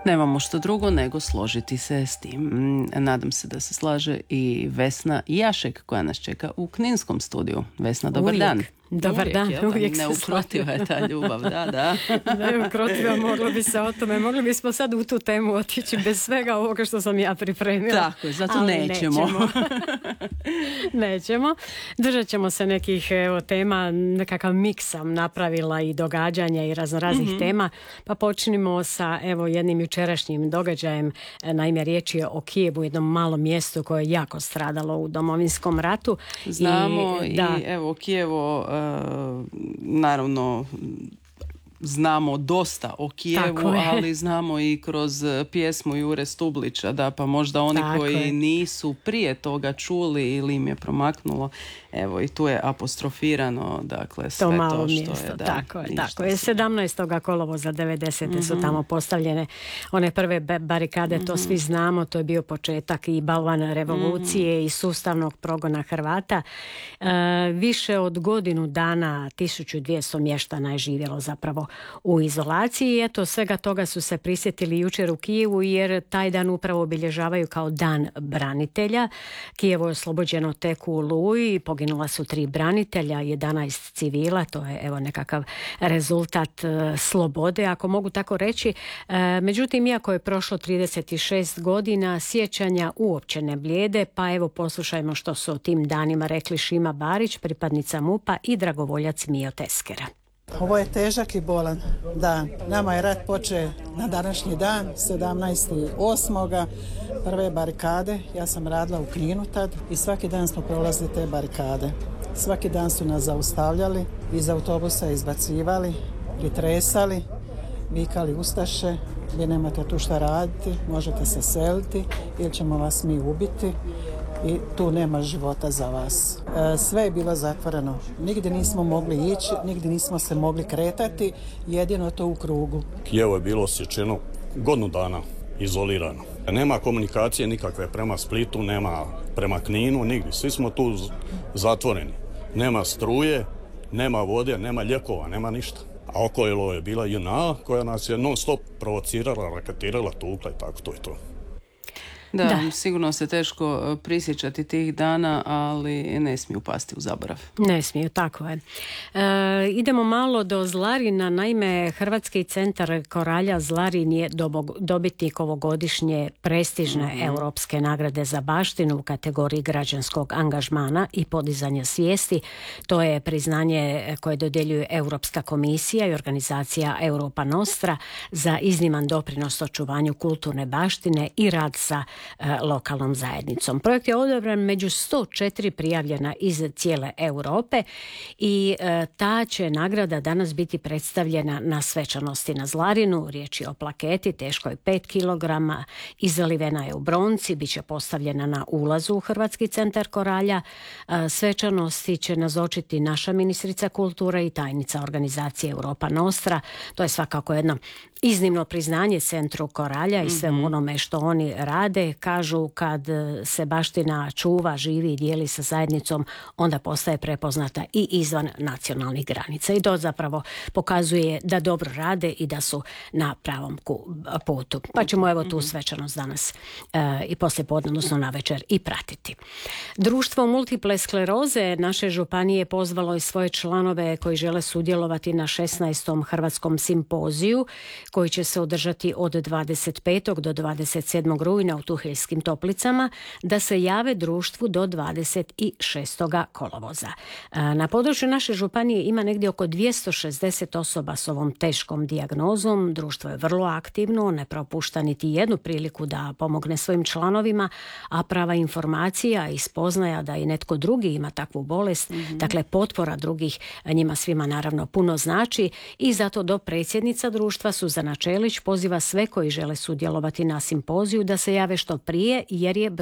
Nemamo što drugo nego složiti se s tim. Nadam se da se slaže i Vesna Jašek koja nas čeka u kninskom studiju. Vesna, dobar dan. Dobar dan, uvijek se neukrotiva je ta ljubav, da. Neukrotiva, moglo bi se o tome, mogli bismo sad u tu temu otići bez svega ovoga što sam ja pripremila. Tako je, zato nećemo. Nećemo. Držat ćemo se nekih tema, nekakav miks sam napravila i događanja i raznih tema, pa počnimo sa jednim jučerašnjim događajem. Naime, riječ je o Kijevu, jednom malom mjestu koje je jako stradalo u Domovinskom ratu. Znamo i evo Kijevo, naravno znamo dosta o Kijevu, ali znamo i kroz pjesmu Jure Stublića, da, pa možda oni koji nisu prije toga čuli ili im je promaknulo, evo i tu je apostrofirano, dakle sve to malo to što mjesto, je, da, tako je. 17. kolovoza 90. su tamo postavljene one prve barikade, to svi znamo, to je bio početak i balvan revolucije i sustavnog progona Hrvata. Više od godinu dana 1200 mještana je živjelo zapravo u izolaciji i eto svega toga su se prisjetili jučer u Kijevu jer taj dan upravo obilježavaju kao dan branitelja. Kijevo je oslobođeno tek u Oluji, poginula su 3 branitelja, 11 civila, to je nekakav rezultat slobode, ako mogu tako reći. Međutim, iako je prošlo 36 godina, sjećanja uopće ne blijede, pa poslušajmo što su o tim danima rekli Šima Barić, pripadnica MUP-a i dragovoljac Mijo Teskera. Ovo je težak i bolan dan. Nama je rat počeo na današnji dan, 17.8. Prve barikade. Ja sam radila u Kninu tad i svaki dan smo prolazili te barikade. Svaki dan su nas zaustavljali, iz autobusa izbacivali, pritresali, vikali ustaše, vi nemate tu šta raditi, možete se seliti ili ćemo vas mi ubiti. I tu nema života za vas. Sve je bilo zatvoreno. Nigdje nismo mogli ići, nigdje nismo se mogli kretati, jedino to u krugu. Kijevo je bilo osjećeno godinu dana, izolirano. Nema komunikacije nikakve prema Splitu, nema prema Kninu, nigdje. Svi smo tu zatvoreni. Nema struje, nema vode, nema lijekova, nema ništa. A okolo je bila JNA koja nas je non stop provocirala, raketirala, tukla i tako, to je to. Da, sigurno se teško prisjećati tih dana, ali ne smiju pasti u zaborav. Ne smiju, tako je. Idemo malo do Zlarina. Naime, Hrvatski centar Koralja Zlarin je dobitnik ovogodišnje prestižne europske nagrade za baštinu u kategoriji građanskog angažmana i podizanja svijesti. To je priznanje koje dodjeljuje Europska komisija i organizacija Europa Nostra za izniman doprinos očuvanju kulturne baštine i rad sa lokalnom zajednicom. Projekt je odabran među 104 prijavljena iz cijele Europe i ta će nagrada danas biti predstavljena na svečanosti na Zlarinu. Riječ je o plaketi teškoj 5 kg, izalivena je u bronci, bit će postavljena na ulazu u Hrvatski centar Koralja. Svečanosti će nazočiti naša ministrica kulture i tajnica organizacije Europa Nostra. To je svakako jedno iznimno priznanje centru Koralja i svemu onome što oni rade. Kažu kad se baština čuva, živi i dijeli sa zajednicom, onda postaje prepoznata i izvan nacionalnih granica. I to zapravo pokazuje da dobro rade i da su na pravom putu. Pa ćemo tu svečanost danas i poslijepodne, odnosno navečer i pratiti. Društvo multiple skleroze naše županije pozvalo i svoje članove koji žele sudjelovati na 16. Hrvatskom simpoziju koji će se održati od 25. do 27. rujna u Tuheljskim Toplicama, da se jave društvu do 26. kolovoza. Na području naše županije ima negdje oko 260 osoba s ovom teškom dijagnozom. Društvo je vrlo aktivno, ne propušta niti jednu priliku da pomogne svojim članovima, a prava informacija i spoznaja da i netko drugi ima takvu bolest, dakle potpora drugih njima svima naravno puno znači i zato dopredsjednica društva Suzana Čelić poziva sve koji žele sudjelovati na simpoziju da se jave što prije jer je